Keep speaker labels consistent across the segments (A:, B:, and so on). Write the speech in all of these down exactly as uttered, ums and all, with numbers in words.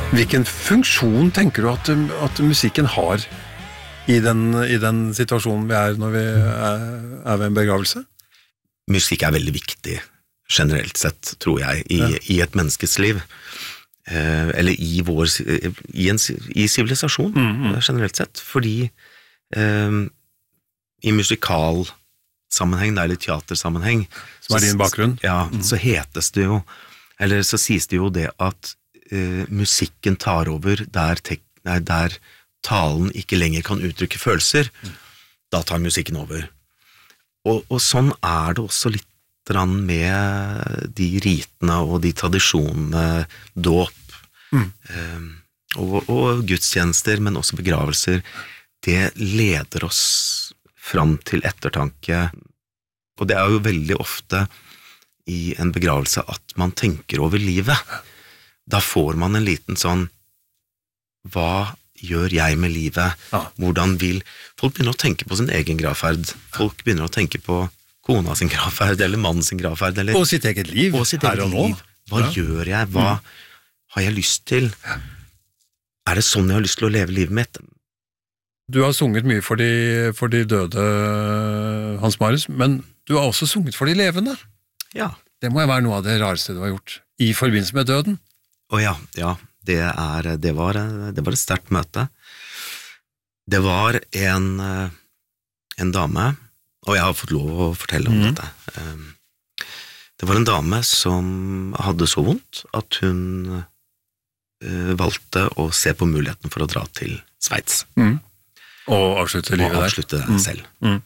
A: Hvilken funksjon tenker du at, at musikken har i den, i den situasjonen vi er når vi er, er ved en begravelse?
B: Musikk er veldig viktig, generelt sett, tror jeg, i, ja. i et menneskes liv. Eh, eller i vår i en i sivilisasjon, mm, mm. generelt sett. Fordi eh, i musikal sammenheng, eller teatersammenheng,
A: som er din bakgrunn,
B: ja, mm. så hetes det jo, eller så sies det jo det at uh, musikken tar over der, tek, nei, der talen ikke lenger kan uttrykke følelser, mm. da tar musikken over. Og, og sånn er det også litt med de ritene og de tradisjonene, dåp, mm. um, og, og gudstjenester, men også begravelser. Det leder oss fram til ettertanke, og det er jo veldig ofte i en begravelse at man tenker over livet. Da får man en liten sånn, hva gjør jeg med livet? Ja. Hvordan vil... Folk begynner å tenke på sin egen gravferd. Folk begynner å tenke på kona sin gravferd, eller mannen sin gravferd. Eller,
A: og sitt eget liv,
B: og sitt eget
A: her og nå.
B: Liv. Hva ja. gjør jeg? Hva mm. har jeg lyst til? Er det sånn jeg har lyst til å leve livet mitt?
A: Du har sunget mye for de, for de døde, Hans Marius, men du har også sunget for de levende.
B: Ja.
A: Det må jo være noe av det rareste du har gjort, i forbindelse med døden.
B: Å ja, ja. Det, er, det, var, det var et sterkt møte. Det var en, en dame, og jeg har fått lov å fortelle om mm. dette. Det var en dame som hadde så vondt at hun valgte å se på muligheten for å dra til Sveits.
A: Mm. Og avslutte livet der.
B: Og avslutte det selv. Mm.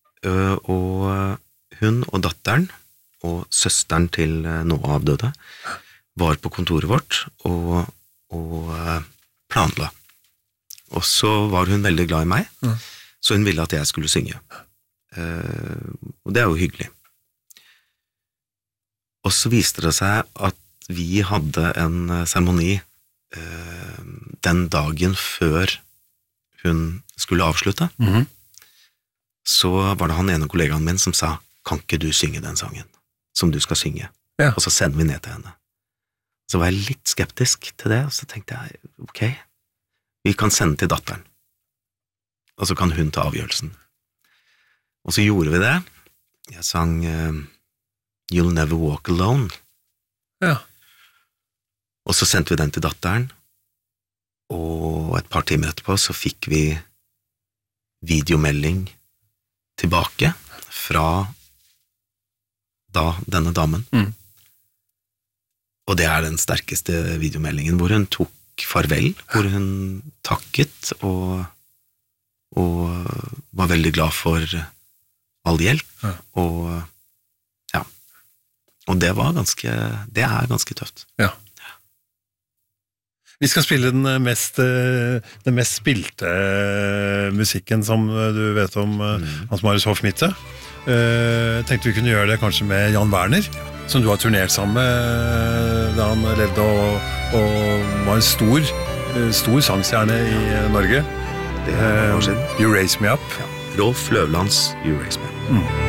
B: Og hun og datteren og søsteren til noe avdøde var på kontoret vårt og, og planla. Og så var hun veldig glad i meg, mm. så hun ville at jeg skulle synge. Uh, og det er jo hyggelig. Og så viste det seg at vi hadde en seremoni uh, den dagen før hun skulle avslutte. Mm-hmm. Så var det han ene kollegaen min som sa, kan ikke du synge den sangen som du skal synge? Ja. Og så sender vi ned til henne. Så var jeg litt skeptisk til det, og så tenkte jeg, ok, vi kan sende til datteren, og så kan hun ta avgjørelsen. Og så gjorde vi det. Jeg sang uh, You'll Never Walk Alone.
A: Ja.
B: Og så sendte vi den til datteren, og et par timer etterpå så fikk vi videomelding tilbake fra da denne damen. Mm. Og det er den sterkeste videomeldingen, hvor hun tok farvel, hvor hun takket og, og var veldig glad for all hjelp, ja. og ja, og det var ganske, det er ganske tøft.
A: Ja. Vi skal spille den mest, den mest spilte musikken som du vet om, mm. Hans Marius Hoff-Mitte. Jeg tenkte vi kunne gjøre det kanskje med Jan Werner, som du har turnert sammen med da han levde og, og var en stor, stor sangstjerne i Norge.
B: Det er år siden.
A: You Raise Me Up.
B: Ja. Rolf Løvlands You Raise Me Up. Mm.